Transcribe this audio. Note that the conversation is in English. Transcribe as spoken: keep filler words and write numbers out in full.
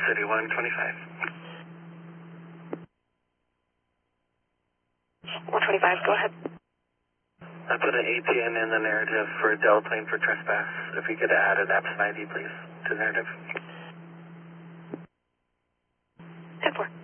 thirty-one twenty-five. one twenty-five, go ahead. I put an A T N in the narrative for Delplane for trespass. If you could add an A P S I D, please, to the narrative. ten four.